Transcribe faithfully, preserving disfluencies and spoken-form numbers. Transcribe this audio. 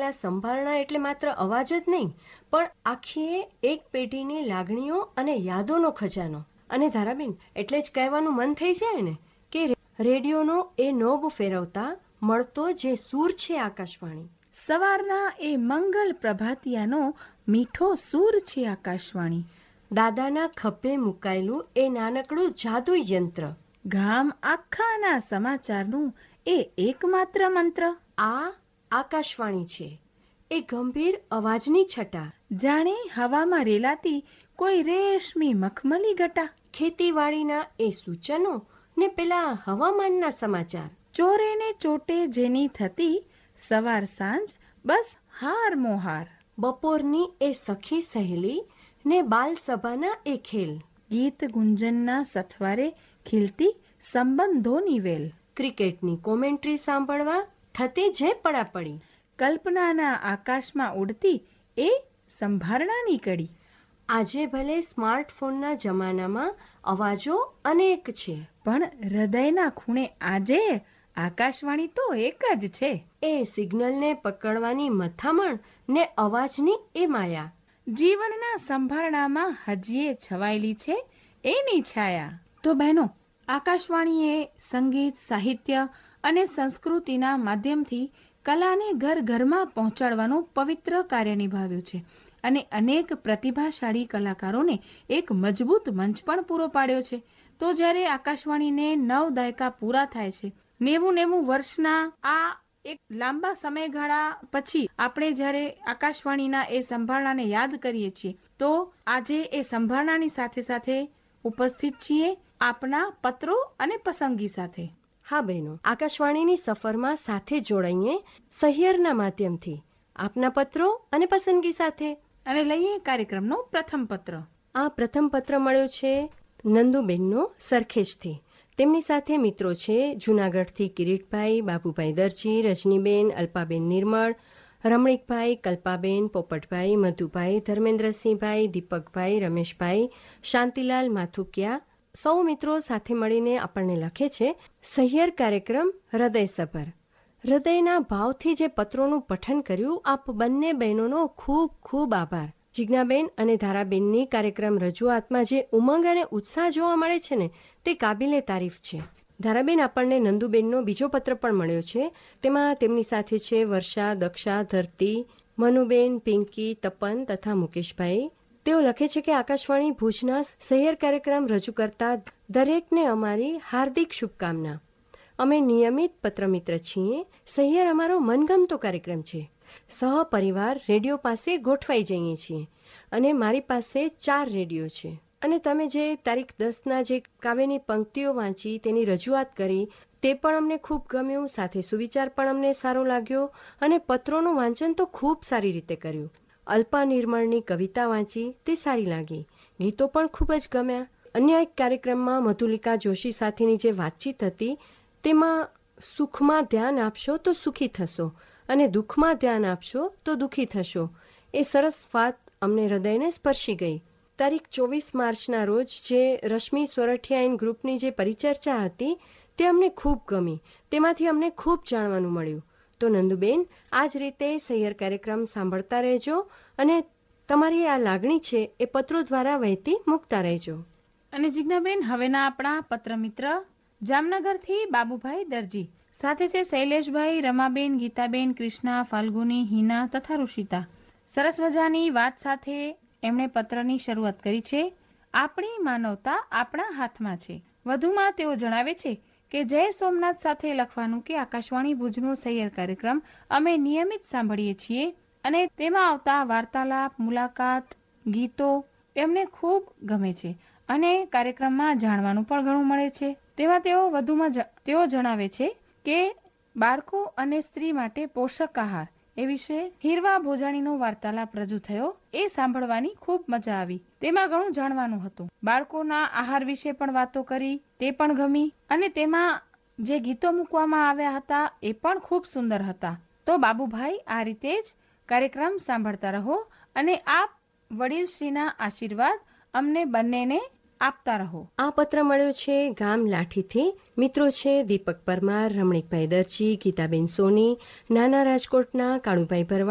આ સંભારણા એટલે માત્ર અવાજ જ નહીં, પણ આખી એક પેઢીની લાગણીઓ અને યાદોનો ખજાનો. અને ધારાબેન, એટલે જ કહેવાનું મન થઈ જાય ને કે રેડિયોનો એ નોબ ફેરવતા મળતો જે સૂર છે આકાશવાણી. સવારના એ મંગલ પ્રભાતિયાનો મીઠો સૂર છે આકાશવાણી. દાદાના ખભે મુકાયેલું એ નાનકડું જાદુ યંત્ર. ગામ આખાના સમાચારનું એ એકમાત્ર મંત્ર. આ આકાશવાણી છે, એ ગંભીર અવાજની છટા. જાણે હવામાં રેલાતી કોઈ રેશમી મખમલી ગટા. ખેતીવાડીના એ સૂચનો ને પેલા હવામાનના સમાચાર. ચોરે ને ચોટે જેની થતી સવાર સાંજ બસ હાર મોહાર. બપોરની એ સખી સહેલી ને બાલ સભાના એ ખેલ. ગીત ગુંજનના સથવારે ખીલતી સંબંધોની વેલ. ક્રિકેટની કોમેન્ટ્રી સાંભળવા થતી જે પડાપડી. કલ્પનાના આકાશમાં ઉડતી એ સંભારણાની કડી. આજે ભલે સ્માર્ટફોનના જમાનામાં અવાજો અનેક છે, પણ હૃદયના ખૂણે આજે આકાશવાણી તો એક જ છે. એ સિગ્નલને પકડવાની મથામણ ને અવાજની એ માયા. જીવનના સંભારણામાં હજીએ છવાયેલી છે એની છાયા. તો બહેનો, આકાશવાણીએ સંગીત, સાહિત્ય અને સંસ્કૃતિના માધ્યમથી કલાને ઘર ઘરમાં પહોંચાડવાનું પવિત્ર કાર્ય નિભાવ્યું છે અને અનેક પ્રતિભાશાળી કલાકારોને એક મજબૂત મંચ પણ પૂરો પાડ્યો છે. તો જ્યારે આકાશવાણીને નવ દાયકા પૂરા થાય છે, નેવું નેવું વર્ષના આ એક લાંબા સમયગાળા પછી આપણે જ્યારે આકાશવાણીના એ સંભારણાને યાદ કરીએ છીએ, તો આજે એ સંભારણાની સાથે સાથે ઉપસ્થિત છીએ આપના પત્રો અને પસંદગી સાથે. હા બહેનો, આકાશવાણીની સફરમાં સાથે જોડાઈએ સહિયરના માધ્યમથી આપના પત્રો અને પસંદગી સાથે. અને લઈએ કાર્યક્રમનો પ્રથમ પત્ર. આ પ્રથમ પત્ર મળ્યો છે નંદુબેનનો સરખેજથી. તેમની સાથે મિત્રો છે જૂનાગઢથી કિરીટભાઈ, બાબુભાઈ દરજી, રજનીબેન, અલ્પાબેન નિર્મળ, રમણીકભાઈ, કલ્પાબેન, પોપટભાઈ, મધુભાઈ, ધર્મેન્દ્રસિંહભાઈ, દીપકભાઈ, રમેશભાઈ, શાંતિલાલ માથુકિયા. સૌ મિત્રો સાથે મળીને આપણને લખે છે, સહિયર કાર્યક્રમ હૃદયસભર. હૃદયના ભાવથી જે પત્રોનું પઠન કર્યું, આપ બંને બહેનોનો ખૂબ ખૂબ આભાર. જિજ્ઞાબેન અને ધારાબેનની કાર્યક્રમ રજૂઆતમાં જે ઉમંગ અને ઉત્સાહ જોવા મળે છે ને, તે કાબિલે તારીફ છે. ધારાબેન, આપણને નંદુબેનનો બીજો પત્ર પણ મળ્યો છે. તેમાં તેમની સાથે છે વર્ષા, દક્ષા, ધરતી, મનુબેન, પિંકી, તપન તથા મુકેશભાઈ. તેઓ લખે છે કે આકાશવાણી ભુજના સહિયર કાર્યક્રમ રજૂ કરતા દરેકને અમારી હાર્દિક શુભકામના. અમે નિયમિત પત્રમિત્ર છીએ. સહિયર અમારો મનગમતો કાર્યક્રમ છે. સહપરિવાર રેડિયો પાસે ગોઠવાઈ જઈએ છીએ અને મારી પાસે ચાર રેડિયો છે. અને તમે જે તારીખ દસના જે કાવ્યની પંક્તિઓ વાંચી, તેની રજૂઆત કરી, તે પણ અમને ખૂબ ગમ્યું. સાથે સુવિચાર પણ અમને સારો લાગ્યો અને પત્રોનું વાંચન તો ખૂબ સારી રીતે કર્યું. અલ્પા નિર્મળની કવિતા વાંચી, તે સારી લાગી. ગીતો પણ ખૂબ જ ગમ્યા. અન્ય એક કાર્યક્રમમાં મધુલિકા જોશી સાથેની જે વાતચીત હતી, તેમાં સુખમાં ધ્યાન આપશો તો સુખી થશો અને દુઃખમાં ધ્યાન આપશો તો દુઃખી થશો. એ સરસ વાત અમને હૃદયને સ્પર્શી ગઈ. તારીખ ચોવીસ માર્ચના રોજ જે રશ્મિ સોરઠિયા ગ્રુપની જે પરિચર્ચા હતી, તે અમને ખૂબ ગમી. તેમાંથી અમને ખૂબ જાણવાનું મળ્યું. તો નંદુબેન, આ જ રીતે સહિયર કાર્યક્રમ સાંભળતા રહેજો અને તમારી આ લાગણી છે એ પત્રો દ્વારા વહેતી મૂકતા રહેજો. અને જિજ્ઞાબેન, હવેના આપણા પત્રમિત્ર જામનગરથી બાબુભાઈ દરજી. સાથે છે શૈલેષભાઈ, રમાબેન, ગીતાબેન, કૃષ્ણા, ફાલ્ગુની, હિના તથા ઋષિતા. સરસ મજાની વાત સાથે એમણે પત્રની શરૂઆત કરી છે. આપણી માનવતા આપણા હાથમાં છે. વધુમાં તેઓ જણાવે છે કે જય સોમનાથ સાથે લખવાનું કે આકાશવાણી ભુજનો સહિયર કાર્યક્રમ અમે નિયમિત સાંભળીએ છીએ અને તેમાં આવતા વાર્તાલાપ, મુલાકાત, ગીતો એમને ખૂબ ગમે છે અને કાર્યક્રમમાં જાણવાનું પણ ઘણું મળે છે. તેમાં તેઓ વધુમાં તેઓ જણાવે છે કે બાળકો અને સ્ત્રી માટે પોષક આહાર એ વિશે હીરવા ભોજાણીનો વાર્તાલાપ રજૂ થયો. એ સાંભળવાની ખૂબ મજા આવી. તેમાં ઘણું જાણવાનું હતું. બાળકોના આહાર વિશે પણ વાતો કરી, તે પણ ગમી અને તેમાં જે ગીતો મૂકવામાં આવ્યા હતા એ પણ ખૂબ સુંદર હતા. તો બાબુભાઈ, આ રીતે જ કાર્યક્રમ સાંભળતા રહો અને આપ વડીલશ્રીના આશીર્વાદ અમને બંનેને આપતા રહો. આ પત્ર મળ્યો છે ગામ લાઠીથી. મિત્રો છે દીપક પરમાર, રમણીકભાઈ દરજી, ગીતાબેન સોની, નાના રાજકોટના કાળુભાઈ ભરવાડ,